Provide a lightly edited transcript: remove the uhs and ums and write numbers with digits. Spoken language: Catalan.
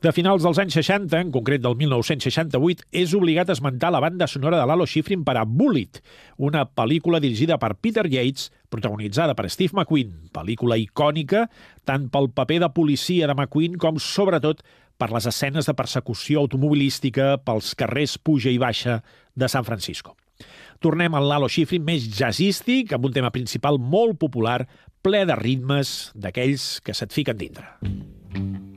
De finals dels anys 60, en concret del 1968, és obligat a esmentar la banda sonora de Lalo Schifrin per a Bullitt, una pel·lícula dirigida per Peter Yates, protagonitzada per Steve McQueen, pel·lícula icònica tant pel paper de policia de McQueen com, sobretot, per les escenes de persecució automobilística pels carrers Puja i Baixa de San Francisco. Tornem al Lalo Schifrin més jazzístic, amb un tema principal molt popular, ple de ritmes d'aquells que se't fiquen dintre.